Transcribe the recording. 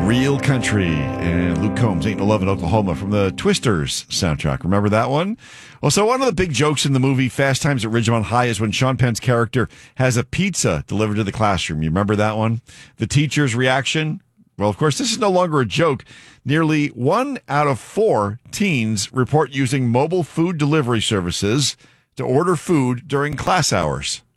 Real Country and Luke Combs, Ain't No Love in Oklahoma from the Twisters soundtrack. Remember that one? Well, so one of the big jokes in the movie Fast Times at Ridgemont High is when Sean Penn's character has a pizza delivered to the classroom. You remember that one? The teacher's reaction? Well, of course, this is no longer a joke. Nearly 1 out of 4 teens report using mobile food delivery services to order food during class hours.